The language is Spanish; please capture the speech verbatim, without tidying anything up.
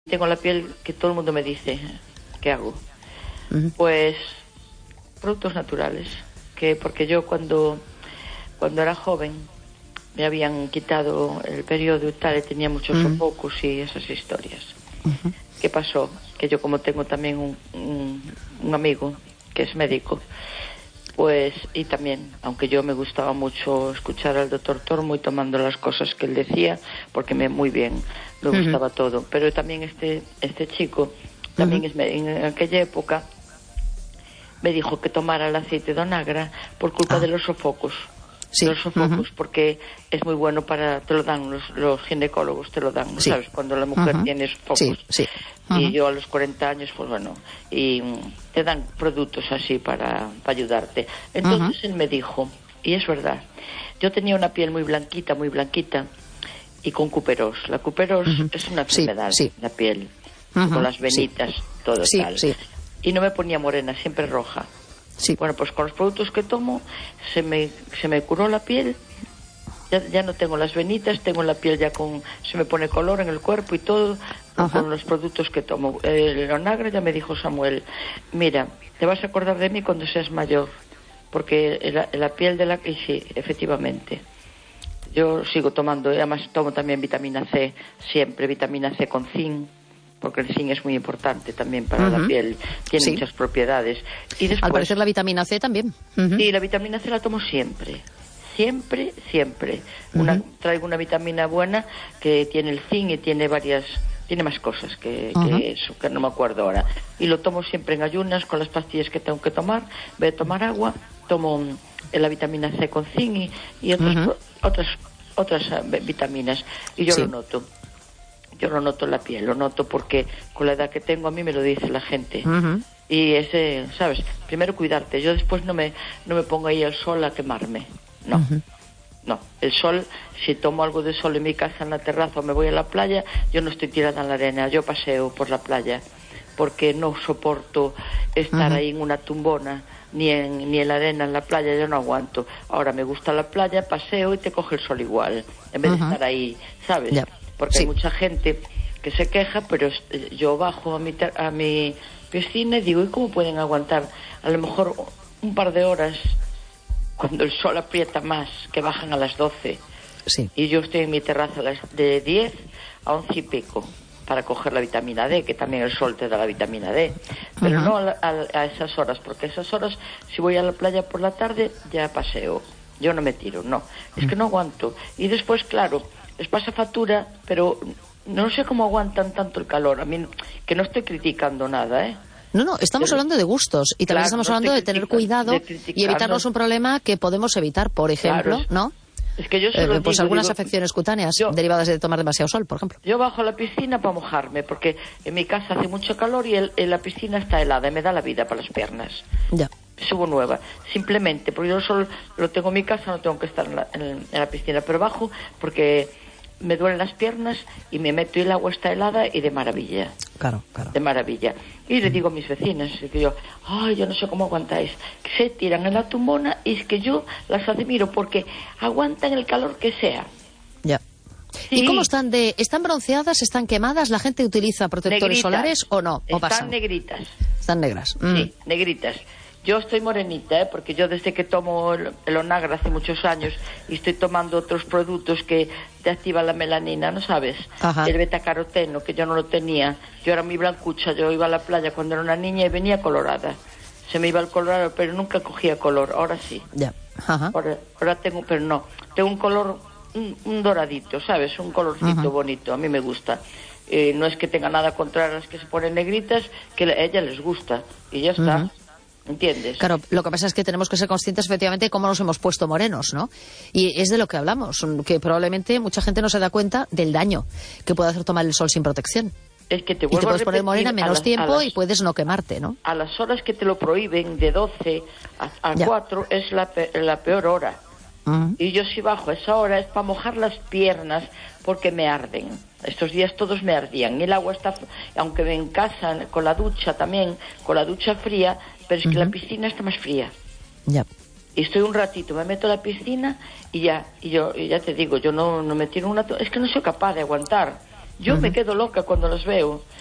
Tengo la piel que todo el mundo me dice, ¿qué hago? Uh-huh. Pues productos naturales, que porque yo cuando cuando era joven me habían quitado el periodo y tal, y tenía muchos uh-huh. sofocos y esas historias. Uh-huh. ¿Qué pasó? Que yo, como tengo también un, un, un amigo que es médico, pues, y también, aunque yo me gustaba mucho escuchar al doctor Tormo y tomando las cosas que él decía, porque me muy bien, me uh-huh. gustaba todo, pero también este este chico, también uh-huh. es, en aquella época, me dijo que tomara el aceite de onagra por culpa ah. de los sofocos. Sí. Los sofocos, uh-huh. porque es muy bueno para, te lo dan los, los ginecólogos, te lo dan, sí. ¿sabes? Cuando la mujer uh-huh. tiene sofocos. Sí, sí. Uh-huh. Y yo a los cuarenta años, pues bueno, y te dan productos así para, para ayudarte. Entonces uh-huh. él me dijo, y es verdad, yo tenía una piel muy blanquita, muy blanquita, y con cuperos. La cuperos uh-huh. es una enfermedad, sí, sí. la piel, uh-huh. con las venitas, sí. todo sí, tal. Sí. Y no me ponía morena, siempre roja. Sí. Bueno, pues con los productos que tomo se me se me curó la piel. Ya, ya no tengo las venitas, tengo la piel ya con... Se me pone color en el cuerpo y todo con, con los productos que tomo. El onagra, ya me dijo Samuel, mira, te vas a acordar de mí cuando seas mayor, porque la, la piel de la... Y sí, efectivamente. Yo sigo tomando, además tomo también vitamina C, siempre vitamina C con zinc, porque el zinc es muy importante también para uh-huh. la piel, tiene sí. muchas propiedades. Y después, al parecer la vitamina C también. Uh-huh. Sí, la vitamina C la tomo siempre, siempre, siempre. Uh-huh. Una, traigo una vitamina buena que tiene el zinc y tiene varias, tiene más cosas que, uh-huh. que eso, que no me acuerdo ahora. Y lo tomo siempre en ayunas con las pastillas que tengo que tomar. Voy a tomar agua, tomo la vitamina C con zinc y, y otras, uh-huh. otras, otras uh, vitaminas. Y yo sí. lo noto. Yo lo noto en la piel, lo noto porque con la edad que tengo a mí me lo dice la gente. Uh-huh. Y ese, ¿sabes? Primero cuidarte. Yo después no me no me pongo ahí al sol a quemarme. No. Uh-huh. No. El sol, si tomo algo de sol en mi casa, en la terraza o me voy a la playa, yo no estoy tirada en la arena. Yo paseo por la playa porque no soporto estar uh-huh. ahí en una tumbona ni en, ni en la arena, en la playa. Yo no aguanto. Ahora me gusta la playa, paseo y te coge el sol igual. En vez uh-huh. de estar ahí, ¿sabes? Yeah. Porque sí. hay mucha gente que se queja, pero yo bajo a mi, a mi piscina y digo, ¿y cómo pueden aguantar a lo mejor un par de horas cuando el sol aprieta más, que bajan a las doce? Sí. Y yo estoy en mi terraza a las de diez a once y pico para coger la vitamina D, que también el sol te da la vitamina D. Pero uh-huh. no a, a, a esas horas, porque esas horas, si voy a la playa por la tarde, ya paseo. Yo no me tiro, no. Es que no aguanto. Y después, claro, les pasa factura, pero no sé cómo aguantan tanto el calor. A mí, que no estoy criticando nada, ¿eh? No, no, estamos pero, hablando de gustos y también claro, estamos no hablando de tener cuidado de y evitarnos un problema que podemos evitar, por ejemplo, claro, es, ¿no? Es que yo se lo eh, Pues digo, algunas digo, afecciones cutáneas yo, derivadas de tomar demasiado sol, por ejemplo. Yo bajo a la piscina para mojarme, porque en mi casa hace mucho calor y el, en la piscina está helada y me da la vida para las piernas. Ya. Subo nueva, simplemente, porque yo solo lo tengo en mi casa, no tengo que estar en la, en, en la piscina, pero bajo porque me duelen las piernas y me meto y el agua está helada y de maravilla. Claro, claro. De maravilla. Y le digo a mis vecinas, que yo, ay, yo no sé cómo aguantáis, que se tiran en la tumbona y es que yo las admiro porque aguantan el calor que sea. Ya. Sí. ¿Y cómo están de, están bronceadas, están quemadas, la gente utiliza protectores negritas, solares o no? ¿O están pasan? negritas. Están negras. Mm. Sí, negritas. Yo estoy morenita, ¿eh? Porque yo desde que tomo el, el onagra hace muchos años y estoy tomando otros productos que te activan la melanina, ¿no sabes? Ajá. El betacaroteno, que yo no lo tenía. Yo era muy blancucha, yo iba a la playa cuando era una niña y venía colorada. Se me iba el colorado, pero nunca cogía color, ahora sí. Ya. Ajá. Ahora, ahora tengo, pero no, tengo un color, un, un doradito, ¿sabes? Un colorcito Ajá. bonito, a mí me gusta. Eh, no es que tenga nada contra las que se ponen negritas, que a ella les gusta, y ya está. Ajá. ¿Entiendes? Claro, lo que pasa es que tenemos que ser conscientes efectivamente de cómo nos hemos puesto morenos, ¿no? Y es de lo que hablamos, que probablemente mucha gente no se da cuenta del daño que puede hacer tomar el sol sin protección. Es que te vuelvo y te puedes a poner morena menos las, tiempo las, y puedes no quemarte, ¿no? A las horas que te lo prohíben, de doce a cuatro, es la, pe la peor hora. Uh-huh. Y yo si bajo a esa hora es para mojar las piernas porque me arden. Estos días todos me ardían. Y el agua está, aunque en casa, con la ducha también, con la ducha fría, pero es que uh-huh. la piscina está más fría. Ya. Y estoy un ratito, me meto a la piscina y ya, y yo y ya te digo, yo no, no me tiro una... Es que no soy capaz de aguantar. Yo uh-huh. me quedo loca cuando las veo.